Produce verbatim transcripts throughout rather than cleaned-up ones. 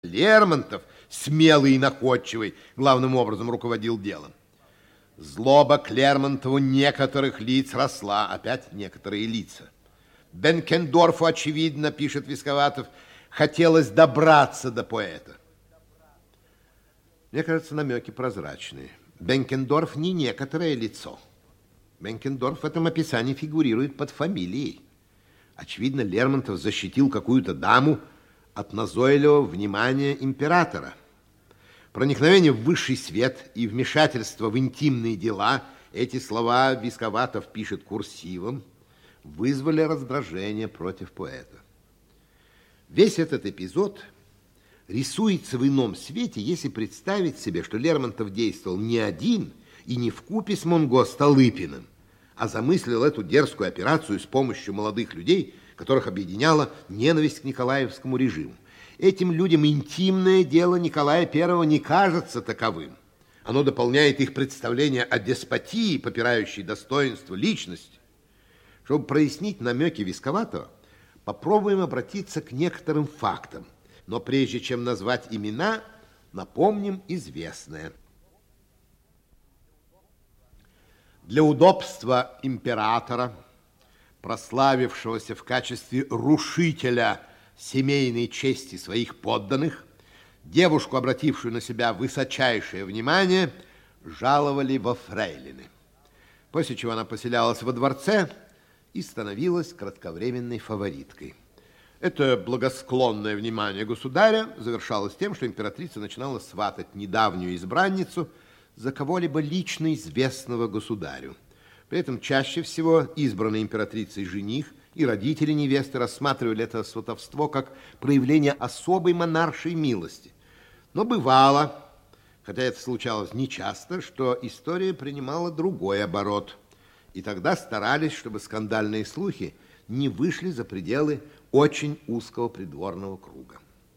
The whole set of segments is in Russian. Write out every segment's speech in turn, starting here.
Лермонтов, смелый и находчивый, главным образом руководил делом. Злоба к Лермонтову некоторых лиц росла, опять некоторые лица. Бенкендорфу, очевидно, пишет Висковатов, хотелось добраться до поэта. Мне кажется, намеки прозрачные. Бенкендорф не некоторое лицо. Бенкендорф в этом описании фигурирует под фамилией. Очевидно, Лермонтов защитил какую-то даму от назойливого внимания императора. Проникновение в высший свет и вмешательство в интимные дела, эти слова Висковатов пишет курсивом, вызвали раздражение против поэта. Весь этот эпизод рисуется в ином свете, если представить себе, что Лермонтов действовал не один и не вкупе с Монго Столыпиным, а замыслил эту дерзкую операцию с помощью молодых людей, которых объединяла ненависть к Николаевскому режиму. Этим людям интимное дело Николая Первого не кажется таковым. Оно дополняет их представление о деспотии, попирающей достоинство личности. Чтобы прояснить намеки Висковатого, попробуем обратиться к некоторым фактам. Но прежде чем назвать имена, напомним известное. Для удобства императора, прославившегося в качестве рушителя семейной чести своих подданных, девушку, обратившую на себя высочайшее внимание, жаловали во фрейлины, после чего она поселялась во дворце и становилась кратковременной фавориткой. Это благосклонное внимание государя завершалось тем, что императрица начинала сватать недавнюю избранницу за кого-либо лично известного государю. При этом чаще всего избранный императрицей жених и родители невесты рассматривали это сватовство как проявление особой монаршей милости. Но бывало, хотя это случалось нечасто, что история принимала другой оборот. И тогда старались, чтобы скандальные слухи не вышли за пределы очень узкого придворного круга.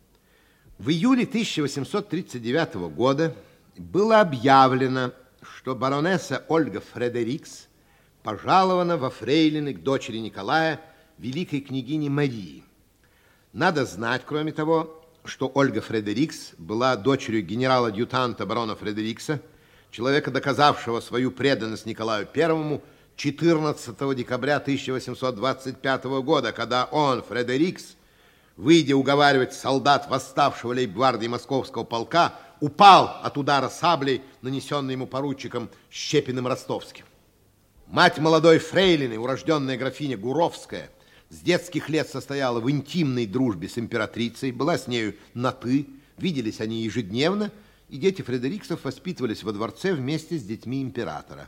В июле тысяча восемьсот тридцать девятого года было объявлено, что баронесса Ольга Фредерикс пожалована во фрейлины к дочери Николая, великой княгине Марии. Надо знать, кроме того, что Ольга Фредерикс была дочерью генерала-адъютанта барона Фредерикса, человека, доказавшего свою преданность Николаю Первому четырнадцатого декабря тысяча восемьсот двадцать пятого года, когда он, Фредерикс, выйдя уговаривать солдат восставшего лейб-гвардии Московского полка, упал от удара саблей, нанесенной ему поручиком Щепиным Ростовским. Мать молодой фрейлины, урожденная графиня Гуровская, с детских лет состояла в интимной дружбе с императрицей, была с нею на «ты», виделись они ежедневно, и дети Фредериксов воспитывались во дворце вместе с детьми императора.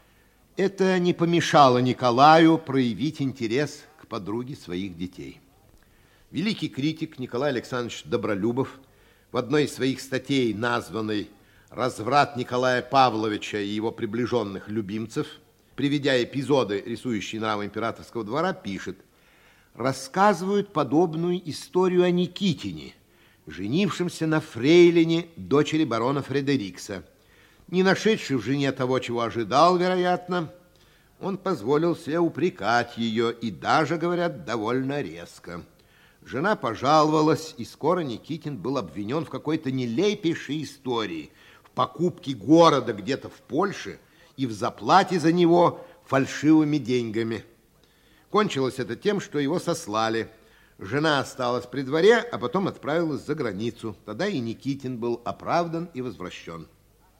Это не помешало Николаю проявить интерес к подруге своих детей. Великий критик Николай Александрович Добролюбов в одной из своих статей, названной «Разврат Николая Павловича и его приближенных любимцев», приведя эпизоды, рисующие нравы императорского двора, пишет: рассказывают подобную историю о Никитине, женившемся на фрейлине, дочери барона Фредерикса. Не нашедший в жене того, чего ожидал, вероятно, он позволил себе упрекать ее, и даже, говорят, довольно резко. Жена пожаловалась, и скоро Никитин был обвинен в какой-то нелепейшей истории, в покупке города где-то в Польше и в заплате за него фальшивыми деньгами. Кончилось это тем, что его сослали. Жена осталась при дворе, а потом отправилась за границу. Тогда и Никитин был оправдан и возвращен.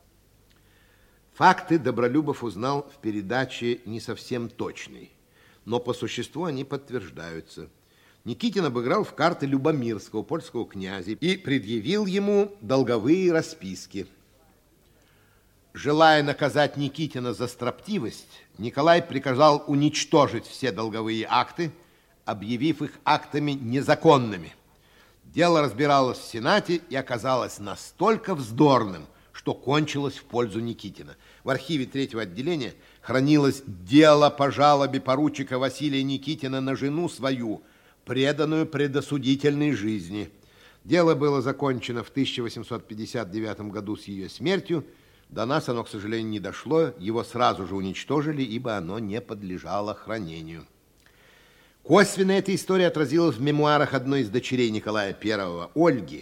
Факты Добролюбов узнал в передаче не совсем точной, но по существу они подтверждаются. Никитин обыграл в карты Любомирского, польского князя, и предъявил ему долговые расписки. Желая наказать Никитина за строптивость, Николай приказал уничтожить все долговые акты, объявив их актами незаконными. Дело разбиралось в Сенате и оказалось настолько вздорным, что кончилось в пользу Никитина. В архиве третьего отделения хранилось дело по жалобе поручика Василия Никитина на жену свою, преданную предосудительной жизни. Дело было закончено в тысяча восемьсот пятьдесят девятом году с ее смертью. До нас оно, к сожалению, не дошло. Его сразу же уничтожили, ибо оно не подлежало хранению. Косвенно эта история отразилась в мемуарах одной из дочерей Николая Первого, Ольги,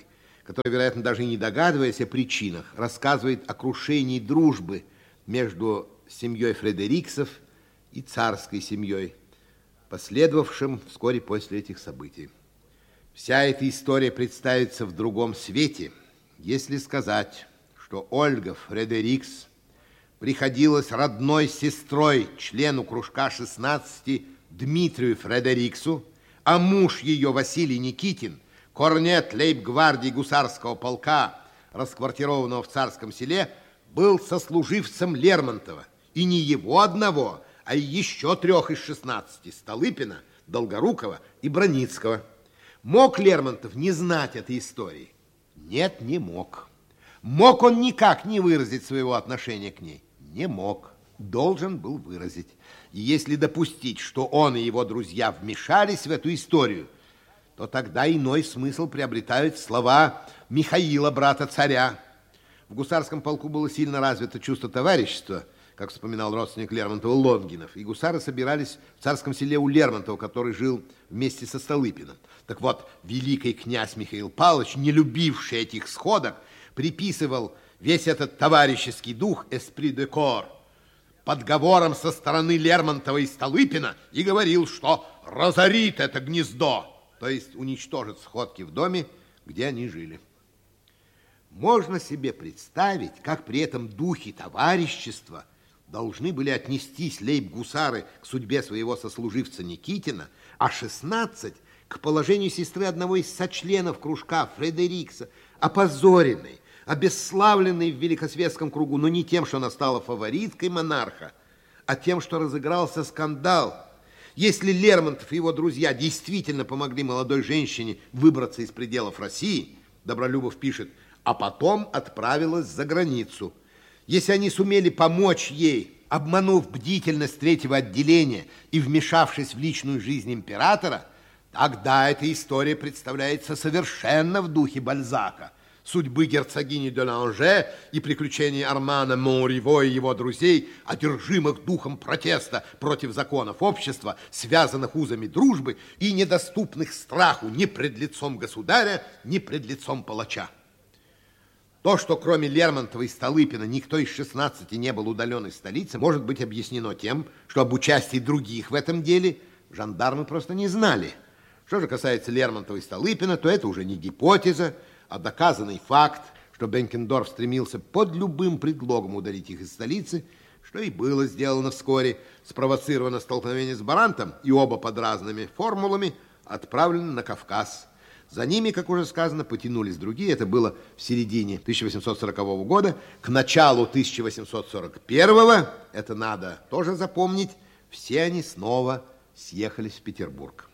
который, вероятно, даже и не догадываясь о причинах, рассказывает о крушении дружбы между семьей Фредериксов и царской семьей, последовавшим вскоре после этих событий. Вся эта история представится в другом свете, если сказать, что Ольга Фредерикс приходилась родной сестрой члену кружка шестнадцати Дмитрию Фредериксу, а муж ее, Василий Никитин, корнет лейб-гвардии гусарского полка, расквартированного в Царском Селе, был сослуживцем Лермонтова. И не его одного, а еще трех из шестнадцати: Столыпина, Долгорукова и Броницкого. Мог Лермонтов не знать этой истории? Нет, не мог. Мог он никак не выразить своего отношения к ней? Не мог. Должен был выразить. И если допустить, что он и его друзья вмешались в эту историю, то тогда иной смысл приобретают слова Михаила, брата царя. В гусарском полку было сильно развито чувство товарищества, как вспоминал родственник Лермонтова Лонгинов, и гусары собирались в Царском Селе у Лермонтова, который жил вместе со Столыпиным. Так вот, великий князь Михаил Павлович, не любивший этих сходок, приписывал весь этот товарищеский дух «esprit de corps» подговором со стороны Лермонтова и Столыпина и говорил, что разорит это гнездо, то есть уничтожит сходки в доме, где они жили. Можно себе представить, как при этом духе товарищества должны были отнестись лейб-гусары к судьбе своего сослуживца Никитина, а шестнадцать к положению сестры одного из сочленов кружка Фредерикса, опозоренной, обесславленной в великосветском кругу, но не тем, что она стала фавориткой монарха, а тем, что разыгрался скандал. Если Лермонтов и его друзья действительно помогли молодой женщине выбраться из пределов России, Добролюбов пишет, а потом отправилась за границу. Если они сумели помочь ей, обманув бдительность третьего отделения и вмешавшись в личную жизнь императора, тогда эта история представляется совершенно в духе Бальзака. Судьбы герцогини де Ланже и приключения Армана Монриво и его друзей, одержимых духом протеста против законов общества, связанных узами дружбы и недоступных страху ни пред лицом государя, ни пред лицом палача. То, что кроме Лермонтова и Столыпина никто из шестнадцати не был удален из столицы, может быть объяснено тем, что об участии других в этом деле жандармы просто не знали. Что же касается Лермонтова и Столыпина, то это уже не гипотеза, а доказанный факт, что Бенкендорф стремился под любым предлогом удалить их из столицы, что и было сделано вскоре, спровоцировано столкновение с Барантом, и оба под разными формулами отправлены на Кавказ. За ними, как уже сказано, потянулись другие. Это было в середине тысяча восемьсот сорокового года. К началу тысяча восемьсот сорок первого, это надо тоже запомнить, все они снова съехались в Петербург.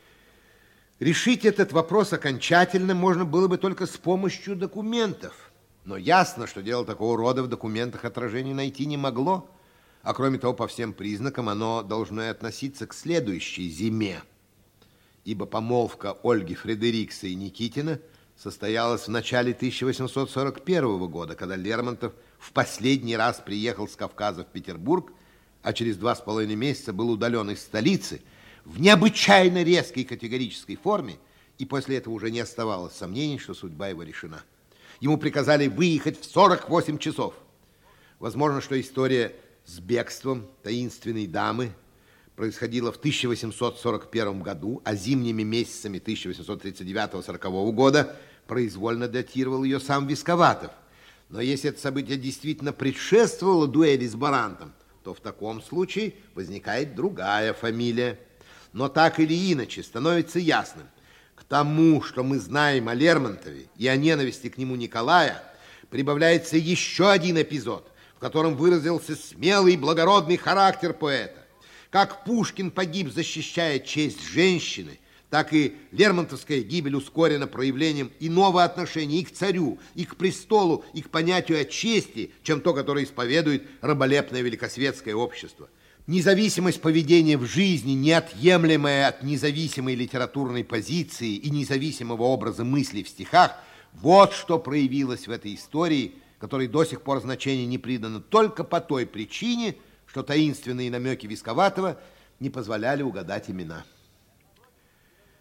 Решить этот вопрос окончательно можно было бы только с помощью документов. Но ясно, что дело такого рода в документах отражения найти не могло. А кроме того, по всем признакам оно должно и относиться к следующей зиме. Ибо помолвка Ольги Фредерикса и Никитина состоялась в начале тысяча восемьсот сорок первого года, когда Лермонтов в последний раз приехал с Кавказа в Петербург, а через два с половиной месяца был удален из столицы в необычайно резкой категорической форме, и после этого уже не оставалось сомнений, что судьба его решена. Ему приказали выехать в сорок восемь часов. Возможно, что история с бегством таинственной дамы происходила в тысяча восемьсот сорок первом году, а зимними месяцами тысяча восемьсот тридцать девятого — сорокового года произвольно датировал ее сам Висковатов. Но если это событие действительно предшествовало дуэли с Барантом, то в таком случае возникает другая фамилия. Но так или иначе становится ясным, к тому, что мы знаем о Лермонтове и о ненависти к нему Николая, прибавляется еще один эпизод, в котором выразился смелый и благородный характер поэта. Как Пушкин погиб, защищая честь женщины, так и лермонтовская гибель ускорена проявлением иного отношения и к царю, и к престолу, и к понятию о чести, чем то, которое исповедует раболепное великосветское общество. Независимость поведения в жизни, неотъемлемая от независимой литературной позиции и независимого образа мыслей в стихах, вот что проявилось в этой истории, которой до сих пор значение не придано только по той причине, что таинственные намеки Висковатого не позволяли угадать имена.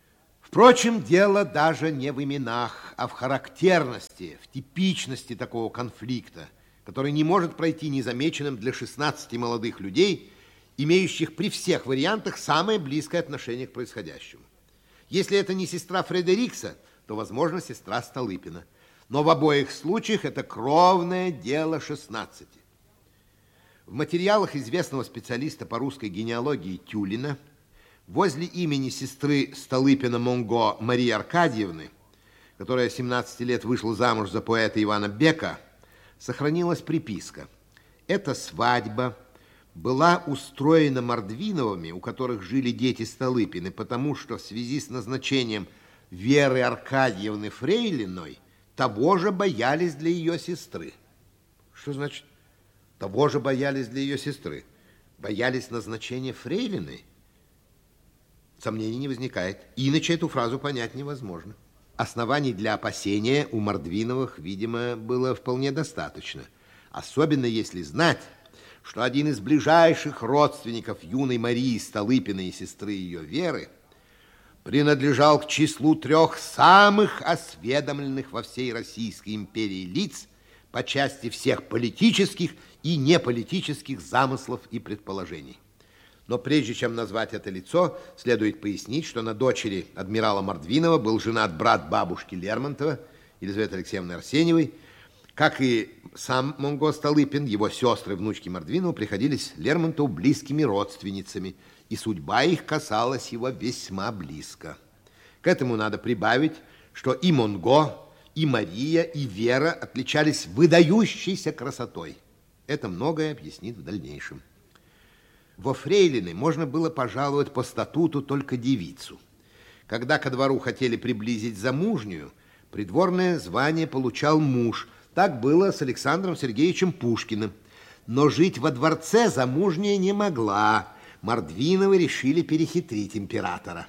Впрочем, дело даже не в именах, а в характерности, в типичности такого конфликта, который не может пройти незамеченным для шестнадцати молодых людей, имеющих при всех вариантах самое близкое отношение к происходящему. Если это не сестра Фредерикса, то, возможно, сестра Столыпина. Но в обоих случаях это кровное дело шестнадцати. В материалах известного специалиста по русской генеалогии Тюлина возле имени сестры Столыпина-Монго Марии Аркадьевны, которая с семнадцати лет вышла замуж за поэта Ивана Бека, сохранилась приписка. Эта свадьба была устроена Мордвиновыми, у которых жили дети Столыпины, потому что в связи с назначением Веры Аркадьевны фрейлиной того же боялись для ее сестры. Что значит того же боялись для ее сестры? Боялись назначения фрейлиной? Сомнений не возникает. Иначе эту фразу понять невозможно. Оснований для опасения у Мордвиновых, видимо, было вполне достаточно. Особенно если знать, что один из ближайших родственников юной Марии Столыпиной и сестры ее Веры принадлежал к числу трех самых осведомленных во всей Российской империи лиц по части всех политических и неполитических замыслов и предположений. Но прежде чем назвать это лицо, следует пояснить, что на дочери адмирала Мордвинова был женат брат бабушки Лермонтова, Елизаветы Алексеевны Арсеньевой. Как и сам Монго Столыпин, его сестры, внучки Мордвинова, приходились Лермонтову близкими родственницами, и судьба их касалась его весьма близко. К этому надо прибавить, что и Монго, и Мария, и Вера отличались выдающейся красотой. Это многое объяснит в дальнейшем. Во фрейлины можно было пожаловать по статуту только девицу. Когда ко двору хотели приблизить замужнюю, придворное звание получал муж. Так было с Александром Сергеевичем Пушкиным. Но жить во дворце замужняя не могла. Мордвиновы решили перехитрить императора.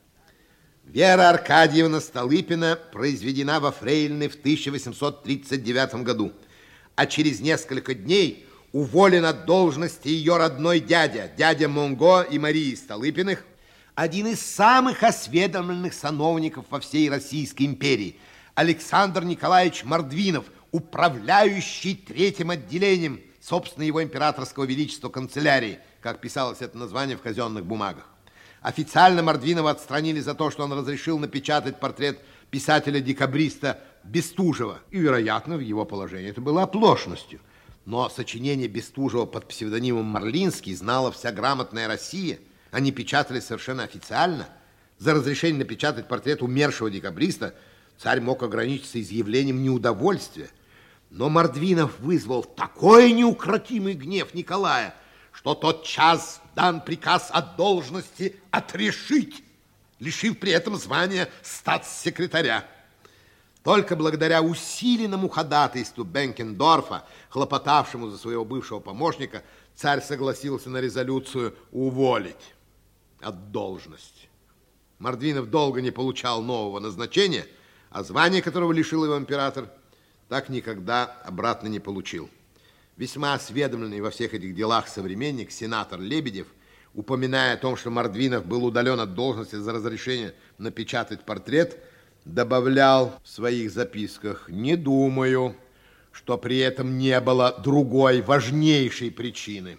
Вера Аркадьевна Столыпина произведена во фрейлины в тысяча восемьсот тридцать девятом году, а через несколько дней уволен от должности ее родной дядя, дядя Монго и Марии Столыпиных, один из самых осведомленных сановников во всей Российской империи, Александр Николаевич Мордвинов, управляющий третьим отделением, собственно, его императорского величества канцелярии, как писалось это название в казенных бумагах. Официально Мордвинова отстранили за то, что он разрешил напечатать портрет писателя-декабриста Бестужева. И, вероятно, в его положении это было оплошностью. Но сочинение Бестужева под псевдонимом Марлинский знала вся грамотная Россия. Они печатались совершенно официально. За разрешение напечатать портрет умершего декабриста царь мог ограничиться изъявлением неудовольствия. Но Мордвинов вызвал такой неукротимый гнев Николая, что тот час дан приказ от должности отрешить, лишив при этом звания статс-секретаря. Только благодаря усиленному ходатайству Бенкендорфа, хлопотавшему за своего бывшего помощника, царь согласился на резолюцию уволить от должности. Мордвинов долго не получал нового назначения, а звание, которого лишил его император, так никогда обратно не получил. Весьма осведомленный во всех этих делах современник, сенатор Лебедев, упоминая о том, что Мордвинов был удален от должности за разрешение напечатать портрет, добавлял в своих записках: «Не думаю, что при этом не было другой важнейшей причины».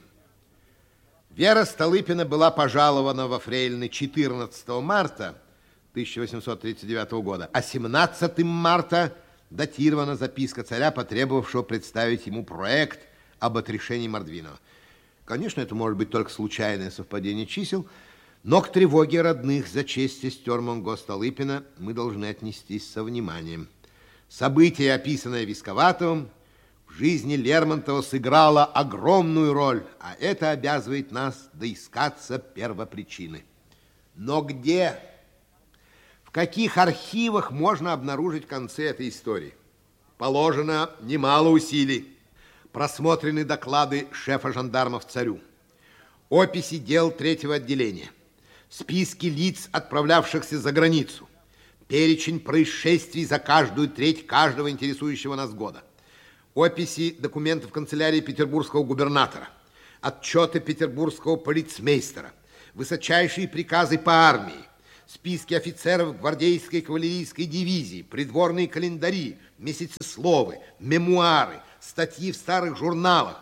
Вера Столыпина была пожалована во фрейлины четырнадцатого марта тысяча восемьсот тридцать девятого года, а семнадцатого марта датирована записка царя, потребовавшего представить ему проект об отрешении Мордвинова. Конечно, это может быть только случайное совпадение чисел, но к тревоге родных за честь сестер Монго Столыпина мы должны отнестись со вниманием. Событие, описанное Висковатовым, в жизни Лермонтова сыграло огромную роль, а это обязывает нас доискаться первопричины. Но где, в каких архивах можно обнаружить концы этой истории? Положено немало усилий. Просмотрены доклады шефа жандармов царю, описи дел третьего отделения, списки лиц, отправлявшихся за границу, перечень происшествий за каждую треть каждого интересующего нас года, описи документов канцелярии петербургского губернатора, отчеты петербургского полицмейстера, высочайшие приказы по армии, списки офицеров гвардейской кавалерийской дивизии, придворные календари, месяцесловы, мемуары, статьи в старых журналах.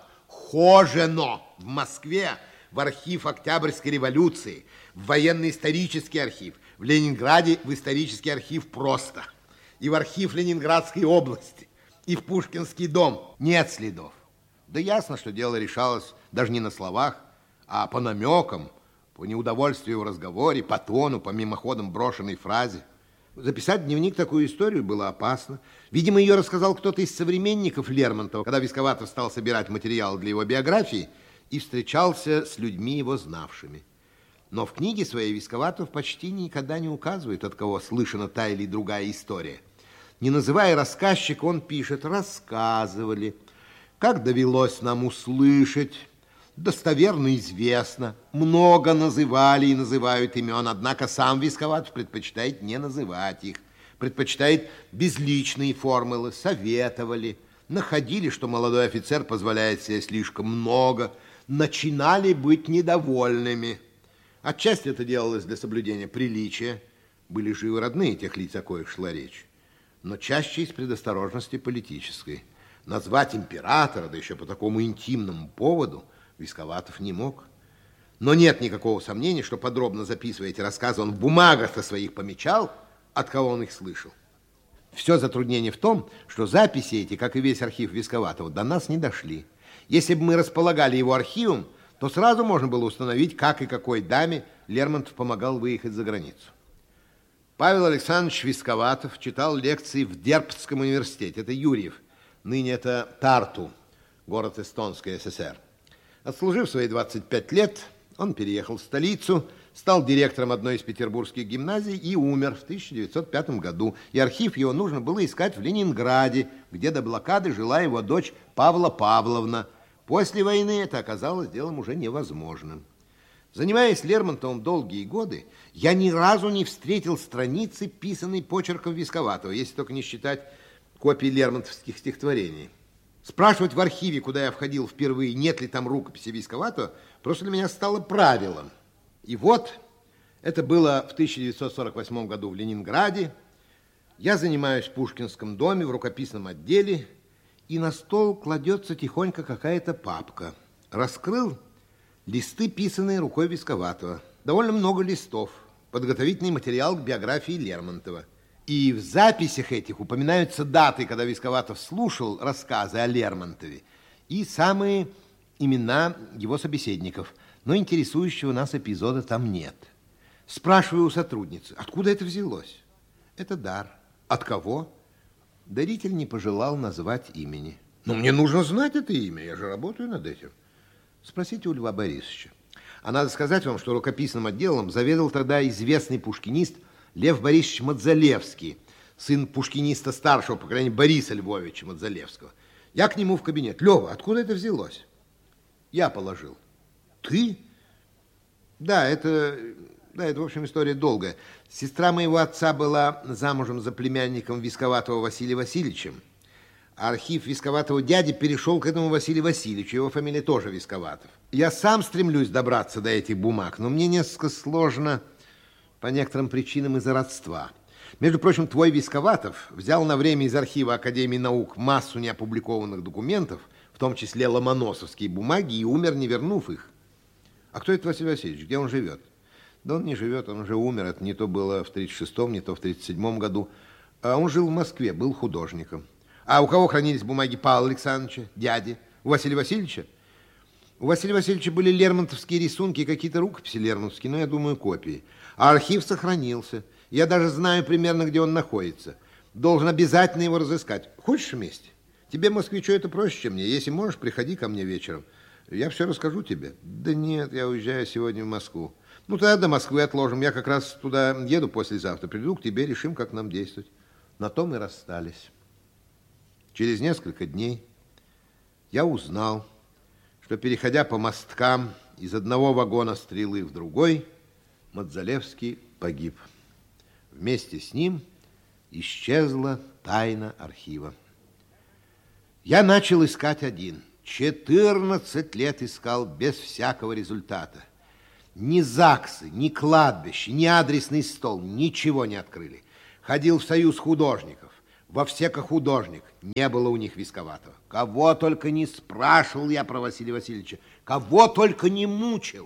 Хожено в Москве в архив Октябрьской революции, в военно-исторический архив, в Ленинграде в исторический архив просто, и в архив Ленинградской области, и в Пушкинский дом. Нет следов. Да ясно, что дело решалось даже не на словах, а по намекам, по неудовольствию в разговоре, по тону, по мимоходам брошенной фразе. Записать в дневник такую историю было опасно. Видимо, ее рассказал кто-то из современников Лермонтова, когда Висковатов стал собирать материал для его биографии и встречался с людьми, его знавшими. Но в книге своей Висковатов почти никогда не указывает, от кого слышана та или другая история. Не называя рассказчика, он пишет: рассказывали, как довелось нам услышать, достоверно известно, много называли и называют имен, однако сам Висковатов предпочитает не называть их, предпочитает безличные формулы, советовали, находили, что молодой офицер позволяет себе слишком много, начинали быть недовольными. Отчасти это делалось для соблюдения приличия, были живы родные тех лиц, о коих шла речь, но чаще из предосторожности политической. Назвать императора, да еще по такому интимному поводу, Висковатов не мог. Но нет никакого сомнения, что, подробно записывая эти рассказы, он в бумагах-то своих помечал, от кого он их слышал. Все затруднение в том, что записи эти, как и весь архив Висковатова, до нас не дошли. Если бы мы располагали его архивом, то сразу можно было установить, как и какой даме Лермонтов помогал выехать за границу. Павел Александрович Висковатов читал лекции в Дербцком университете. Это Юрьев, ныне это Тарту, город Эстонской ССР. Отслужив свои двадцать пять лет, он переехал в столицу, стал директором одной из петербургских гимназий и умер в тысяча девятьсот пятом году. И архив его нужно было искать в Ленинграде, где до блокады жила его дочь Павла Павловна. После войны это оказалось делом уже невозможным. Занимаясь Лермонтовым долгие годы, я ни разу не встретил страницы, писанной почерком Висковатова, если только не считать копий лермонтовских стихотворений. Спрашивать в архиве, куда я входил впервые, нет ли там рукописи Висковатова, просто для меня стало правилом. И вот, это было в тысяча девятьсот сорок восьмом году в Ленинграде. Я занимаюсь в Пушкинском доме, в рукописном отделе, и на стол кладется тихонько какая-то папка. Раскрыл листы, писанные рукой Висковатова. Довольно много листов. Подготовительный материал к биографии Лермонтова. И в записях этих упоминаются даты, когда Висковатов слушал рассказы о Лермонтове, и самые имена его собеседников. Но интересующего нас эпизода там нет. Спрашиваю у сотрудницы, откуда это взялось? Это дар. От кого? Даритель не пожелал назвать имени. Но мне нужно знать это имя, я же работаю над этим. Спросите у Льва Борисовича. А надо сказать вам, что рукописным отделом заведовал тогда известный пушкинист Лев Борисович Мадзалевский, сын пушкиниста старшего поколения Бориса Львовича Мадзалевского. Я к нему в кабинет. Лева, откуда это взялось? Я положил. Ты? Да, это, да, это, в общем, история долгая. Сестра моего отца была замужем за племянником Висковатова Василием Васильевичем. Архив Висковатого дяди перешел к этому Василию Васильевичу. Его фамилия тоже Висковатов. Я сам стремлюсь добраться до этих бумаг, но мне несколько сложно по некоторым причинам из-за родства. Между прочим, твой Висковатов взял на время из архива Академии наук массу неопубликованных документов, в том числе ломоносовские бумаги, и умер, не вернув их. А кто это Василий Васильевич? Где он живет? Да он не живет, он уже умер. Это не то было в тридцать шестом, не то в тридцать седьмом году. А он жил в Москве, был художником. А у кого хранились бумаги Павла Александровича, дяди? У Василия Васильевича? У Василия Васильевича были лермонтовские рисунки, какие-то рукописи лермонтовские, но я думаю, копии. А архив сохранился. Я даже знаю примерно, где он находится. Должен обязательно его разыскать. Хочешь вместе? Тебе, москвичу, это проще, чем мне. Если можешь, приходи ко мне вечером. Я все расскажу тебе. Да нет, я уезжаю сегодня в Москву. Ну, тогда до Москвы отложим. Я как раз туда еду послезавтра. Приду к тебе, решим, как нам действовать. На том и расстались. Через несколько дней я узнал, что, переходя по мосткам из одного вагона стрелы в другой, Мадзалевский погиб. Вместе с ним исчезла тайна архива. Я начал искать один. четырнадцать лет искал без всякого результата. Ни ЗАГСы, ни кладбище, ни адресный стол ничего не открыли. Ходил в союз художников, во всеко художник. Не было у них Висковатого. Кого только не спрашивал я про Василия Васильевича, кого только не мучил.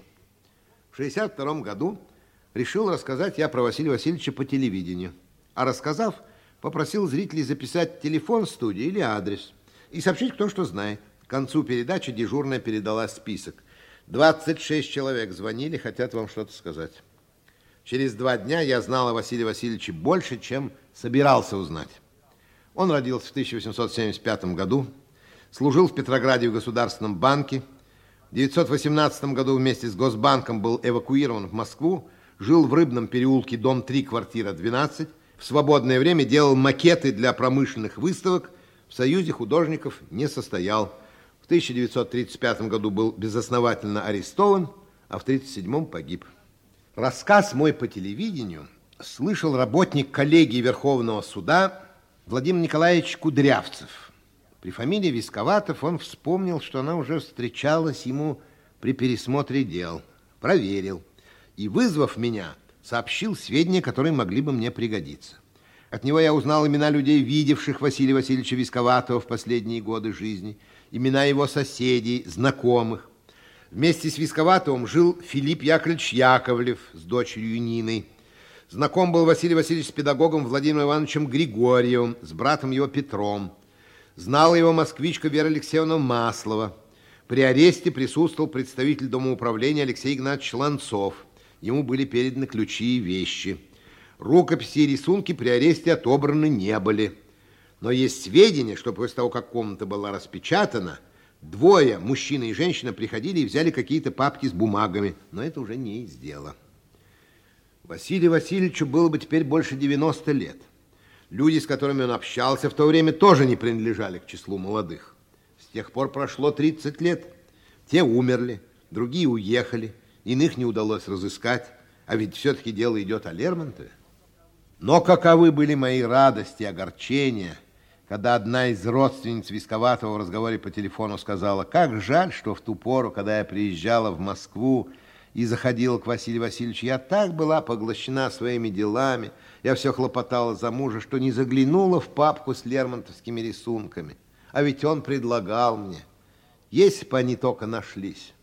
В шестьдесят втором году решил рассказать я про Василия Васильевича по телевидению. А рассказав, попросил зрителей записать телефон студии или адрес и сообщить, кто что знает. К концу передачи дежурная передала список. двадцать шесть человек звонили, хотят вам что-то сказать. Через два дня я знал о Василии Васильевиче больше, чем собирался узнать. Он родился в тысяча восемьсот семьдесят пятом году, служил в Петрограде в Государственном банке. В тысяча девятьсот восемнадцатом году вместе с Госбанком был эвакуирован в Москву, жил в Рыбном переулке, дом три, квартира двенадцать. В свободное время делал макеты для промышленных выставок. В Союзе художников не состоял. В тысяча девятьсот тридцать пятом году был безосновательно арестован, а в тридцать седьмом погиб. Рассказ мой по телевидению слышал работник коллегии Верховного суда Владимир Николаевич Кудрявцев. При фамилии Висковатов он вспомнил, что она уже встречалась ему при пересмотре дел. Проверил. И, вызвав меня, сообщил сведения, которые могли бы мне пригодиться. От него я узнал имена людей, видевших Василия Васильевича Висковатого в последние годы жизни, имена его соседей, знакомых. Вместе с Висковатовым жил Филипп Яковлевич Яковлев с дочерью Ниной. Знаком был Василий Васильевич с педагогом Владимиром Ивановичем Григорьевым, с братом его Петром. Знала его москвичка Вера Алексеевна Маслова. При аресте присутствовал представитель Дома управления Алексей Игнатьевич Ланцов. Ему были переданы ключи и вещи. Рукописи и рисунки при аресте отобраны не были. Но есть сведения, что после того, как комната была распечатана, двое, мужчина и женщина, приходили и взяли какие-то папки с бумагами. Но это уже не из дела. Василию Васильевичу было бы теперь больше девяноста лет. Люди, с которыми он общался в то время, тоже не принадлежали к числу молодых. С тех пор прошло тридцать лет. Те умерли, другие уехали, иных не удалось разыскать. А ведь все-таки дело идет о Лермонтове. Но каковы были мои радости и огорчения, когда одна из родственниц Висковатого в разговоре по телефону сказала: как жаль, что в ту пору, когда я приезжала в Москву и заходила к Василию Васильевичу, я так была поглощена своими делами, я все хлопотала за мужа, что не заглянула в папку с лермонтовскими рисунками. А ведь он предлагал мне, если бы они только нашлись.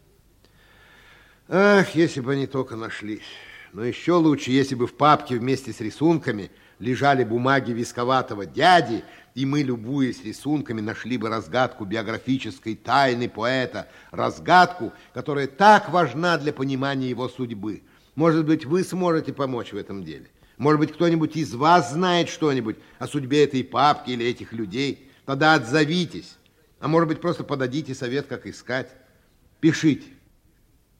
Ах, если бы они только нашлись. Но еще лучше, если бы в папке вместе с рисунками лежали бумаги Висковатого дяди, и мы, любуясь рисунками, нашли бы разгадку биографической тайны поэта, разгадку, которая так важна для понимания его судьбы. Может быть, вы сможете помочь в этом деле. Может быть, кто-нибудь из вас знает что-нибудь о судьбе этой папки или этих людей. Тогда отзовитесь. А может быть, просто подадите совет, как искать. Пишите.